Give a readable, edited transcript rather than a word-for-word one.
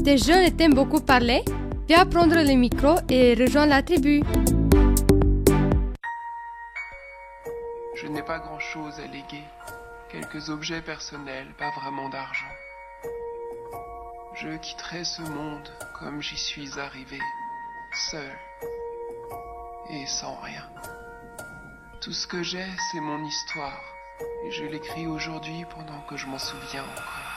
t'es jeune et t'aimes beaucoup parler, viens prendre le micro et rejoins la tribu. Je n'ai pas grand-chose à léguer, quelques objets personnels, pas vraiment d'argent. Je quitterai ce monde comme j'y suis arrivé, seul et sans rien. Tout ce que j'ai, c'est mon histoire, et je l'écris aujourd'hui pendant que je m'en souviens encore.